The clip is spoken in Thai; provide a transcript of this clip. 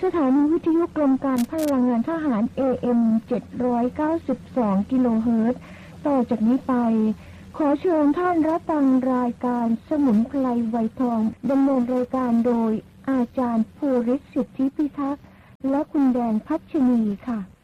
สถานีวิทยุกรมการพลังงานทหาร AM 792 กิโลเฮิรตซ์ต่อจากนี้ไปขอเชิญท่านรับฟังรายการสมุนไพรไวทองดำเนินรายการโดยอาจารย์ภูริศ สิทธิพิทักษ์และคุณแดนพัชนีค่ะ